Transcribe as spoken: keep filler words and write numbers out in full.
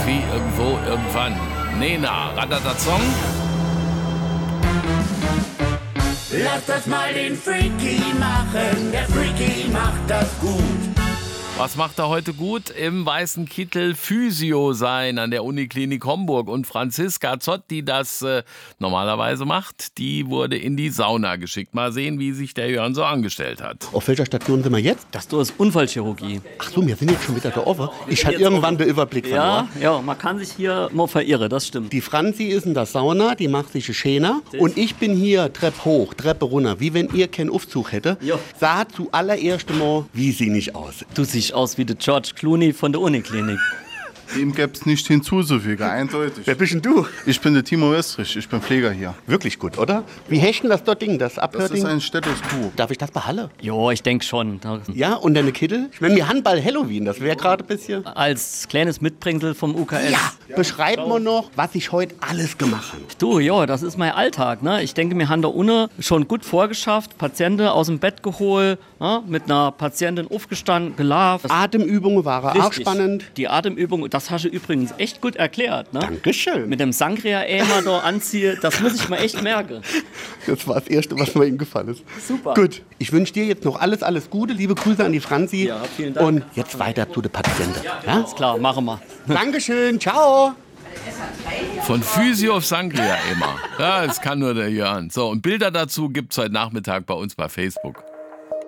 Irgendwie, irgendwo, irgendwann. Nena, Ratatazong. Lass das mal den Freaky machen, der Freaky macht das gut. Was macht er heute gut? Im weißen Kittel Physio sein an der Uniklinik Homburg. Und Franziska Zott, die das äh, normalerweise macht, die wurde in die Sauna geschickt. Mal sehen, wie sich der Jörn so angestellt hat. Auf welcher Station sind wir jetzt? Das ist Unfallchirurgie. Ach so, wir sind jetzt schon wieder da offen. Ich hatte irgendwann den Überblick verloren. Ja, ja, man kann sich hier mal verirren, das stimmt. Die Franzi ist in der Sauna, die macht sich Schäner. Und ich bin hier Treppe hoch, Treppe runter. Wie wenn ihr keinen Aufzug hätte. Jo. Sah zuallererst mal, wie sie nicht aus. Du siehst aus wie der George Clooney von der Uniklinik. Dem gäbe es nicht hinzuzufügen, eindeutig. Wer bist denn du? Ich bin der Timo Westrich, ich bin Pfleger hier. Wirklich gut, oder? Wie hechten das dort Ding, das Das Abhörding? ist ein Stethoskop. Darf ich das behalten? Jo, ich denke schon. Da- Ja, und deine Kittel? Ich meine, mir Handball Halloween, das wäre gerade ein bisschen... Als kleines Mitbringsel vom U K S. Ja, beschreib mir noch, was ich heute alles gemacht habe. Du, ja, das ist mein Alltag. Ne? Ich denke, wir haben da unten schon gut vorgeschafft, Patienten aus dem Bett geholt, ne? Mit einer Patientin aufgestanden, gelaufen. Atemübungen waren auch Richtig. spannend. Die Atemübung, das hast du übrigens echt gut erklärt. Ne? Dankeschön. Mit dem Sangria-Eimer da anziehe, das muss ich mir echt merken. Das war das Erste, was mir ihm gefallen ist. Super. Gut, ich wünsche dir jetzt noch alles, alles Gute. Liebe Grüße an die Franzi. Ja, vielen Dank. Und jetzt weiter zu den Patienten. Ja? Ist klar, machen wir. Dankeschön, ciao. Von Physio auf Sangria immer. Ja, das kann nur der Jörn. So, und Bilder dazu gibt's heute Nachmittag bei uns bei Facebook.